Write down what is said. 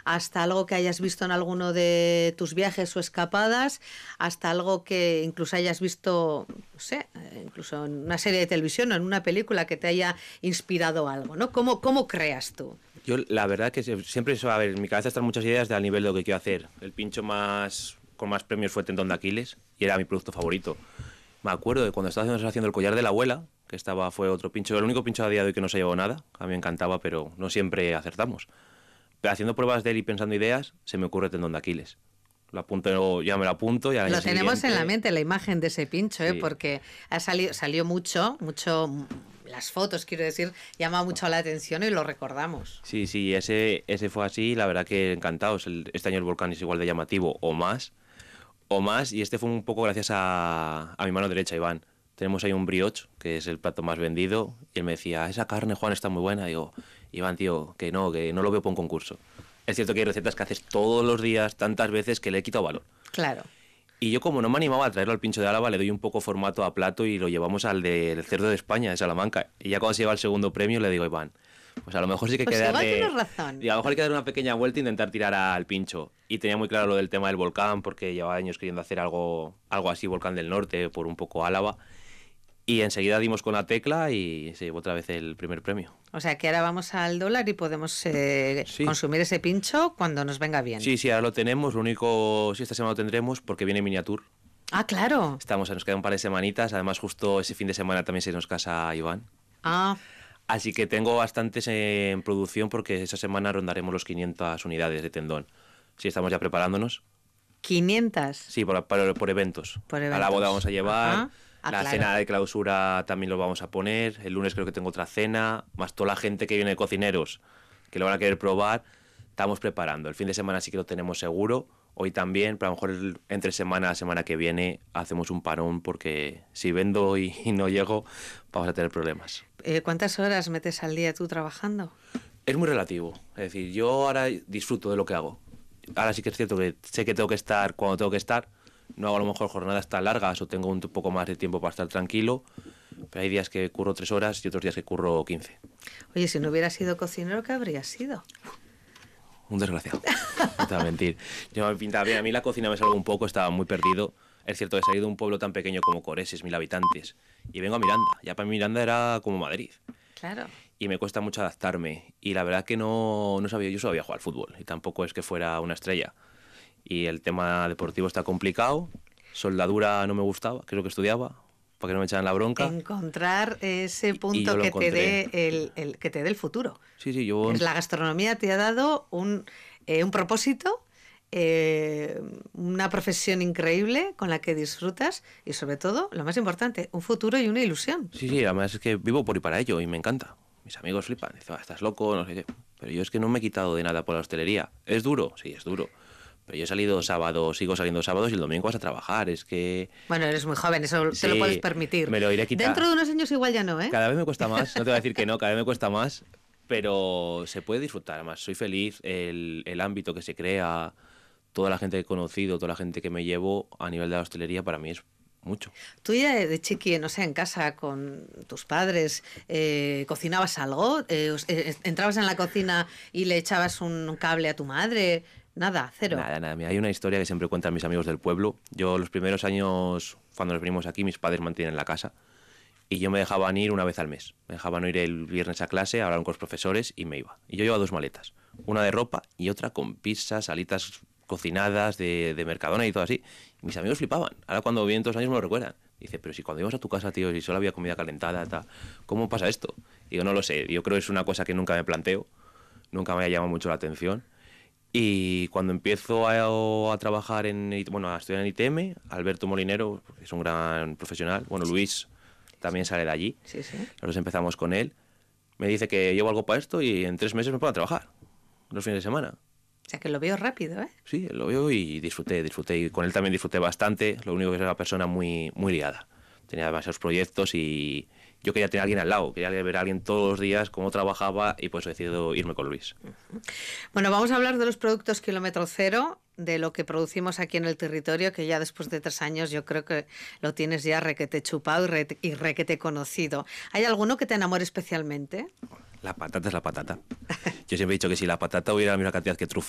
hasta algo que hayas visto en alguno de tus viajes o escapadas, hasta algo que incluso hayas visto, no sé, incluso en una serie de televisión o en una película que te haya inspirado algo, ¿no? ¿Cómo creas tú? Yo la verdad que siempre, a ver, en mi cabeza están muchas ideas al nivel de lo que quiero hacer. El pincho con más premios fue Tendón de Aquiles y era mi producto favorito. Me acuerdo de cuando estaba haciendo el collar de la abuela, que fue otro pincho, el único pincho a día de hoy que no se llevó nada. A mí me encantaba, pero no siempre acertamos. Pero haciendo pruebas de él y pensando ideas, se me ocurre Tendón de Aquiles. Lo apunto, ya me lo apunto. Y al lo tenemos siguiente... en la mente, la imagen de ese pincho, sí. Porque salió mucho, las fotos, quiero decir, llama mucho la atención y lo recordamos. Sí, ese fue así, la verdad que encantados. Este año el volcán es igual de llamativo o más, y este fue un poco gracias a mi mano derecha, Iván. Tenemos ahí un brioche, que es el plato más vendido, y él me decía, esa carne, Juan, está muy buena. Y digo, Iván, tío, que no lo veo por un concurso. Es cierto que hay recetas que haces todos los días, tantas veces, que le he quitado valor. Claro. Y yo, como no me animaba a traerlo al pincho de Álava, le doy un poco formato a plato y lo llevamos al del cerdo de España, de Salamanca. Y ya cuando se lleva el segundo premio, le digo, Iván, pues a lo mejor sí que hay que darle... Tienes razón. Y a lo mejor hay que dar una pequeña vuelta e intentar tirar al pincho. Y tenía muy claro lo del tema del volcán, porque llevaba años queriendo hacer algo así, Volcán del Norte, por un poco Álava. Y enseguida dimos con la tecla y se llevó otra vez el primer premio. O sea que ahora vamos al dólar y podemos consumir ese pincho cuando nos venga bien. Sí, ahora lo tenemos. Lo único, esta semana lo tendremos porque viene Miniatur. Ah, claro. Nos quedan un par de semanitas. Además, justo ese fin de semana también se nos casa Iván. Ah. Así que tengo bastantes en producción porque esa semana rondaremos los 500 unidades de tendón. Sí, estamos ya preparándonos. ¿500? Sí, por eventos. A la boda vamos a llevar. Ajá. La cena de clausura también lo vamos a poner. El lunes creo que tengo otra cena. Más toda la gente que viene de cocineros que lo van a querer probar. Estamos preparando. El fin de semana sí que lo tenemos seguro. Hoy también, pero a lo mejor entre semana que viene hacemos un parón porque si vendo y no llego vamos a tener problemas. ¿Cuántas horas metes al día tú trabajando? Es muy relativo. Es decir, yo ahora disfruto de lo que hago. Ahora sí que es cierto que sé que tengo que estar cuando tengo que estar. No hago a lo mejor jornadas tan largas o tengo un poco más de tiempo para estar tranquilo, pero hay días que curro 3 horas y otros días que curro 15. Oye, si no hubieras sido cocinero, ¿qué habrías sido? Un desgraciado. No te voy a mentir. Yo me pintaba bien. A mí la cocina me salgo un poco, estaba muy perdido. Es cierto que he salido de un pueblo tan pequeño como Cores, 1000 habitantes, y vengo a Miranda. Ya para mí Miranda era como Madrid. Claro. Y me cuesta mucho adaptarme. Y la verdad que no sabía, yo sabía jugar al fútbol y tampoco es que fuera una estrella. Y el tema deportivo está complicado. Soldadura no me gustaba, que es lo que estudiaba, para que no me echaran la bronca. Encontrar ese punto que te dé que te dé el futuro. Sí, La gastronomía te ha dado un propósito, una profesión increíble con la que disfrutas y sobre todo, lo más importante, un futuro y una ilusión. Sí, además es que vivo por y para ello y me encanta. Mis amigos flipan, dicen, estás loco, no sé qué. Pero yo es que no me he quitado de nada por la hostelería. ¿Es duro? Sí, es duro. Pero yo he salido sábados, sigo saliendo sábados y el domingo vas a trabajar, es que... Bueno, eres muy joven, eso sí, te lo puedes permitir. Me lo iré a quitar. Dentro de unos años igual ya no, ¿eh? Cada vez me cuesta más, no te voy a decir que no, cada vez me cuesta más, pero se puede disfrutar. Además, soy feliz, el ámbito que se crea, toda la gente que he conocido, toda la gente que me llevo a nivel de la hostelería, para mí es mucho. Tú ya de chiqui, no sé, en casa con tus padres, ¿cocinabas algo? ¿Entrabas en la cocina y le echabas un cable a tu madre? Nada, cero. Nada. Hay una historia que siempre cuentan mis amigos del pueblo. Yo los primeros años, cuando nos venimos aquí, mis padres mantienen la casa y yo me dejaban ir una vez al mes. Me dejaban ir el viernes a clase, hablaron con los profesores y me iba. Y yo llevaba 2 maletas, una de ropa y otra con pizzas, alitas cocinadas de Mercadona y todo así. Y mis amigos flipaban. Ahora cuando vienen todos los años me lo recuerdan. Dice, pero si cuando ibas a tu casa, tío, si solo había comida calentada, ¿cómo pasa esto? Y yo no lo sé. Yo creo que es una cosa que nunca me planteo. Nunca me ha llamado mucho la atención. Y cuando empiezo a trabajar a estudiar en ITM, Alberto Molinero, que es un gran profesional, Luis también sale de allí, sí. Nosotros empezamos con él, me dice que llevo algo para esto y en 3 meses me pongo a trabajar, los fines de semana. O sea que lo veo rápido, ¿eh? Sí, lo veo y disfruté, y con él también disfruté bastante, lo único que era una persona muy, muy liada, tenía demasiados proyectos y yo quería tener a alguien al lado, quería ver a alguien todos los días cómo trabajaba y pues he decidido irme con Luis. Bueno, vamos a hablar de los productos kilómetro cero, de lo que producimos aquí en el territorio, que ya después de 3 años yo creo que lo tienes ya requete chupado y requete conocido. ¿Hay alguno que te enamore especialmente? La patata es la patata. Yo siempre he dicho que si la patata hubiera la misma cantidad que trufas,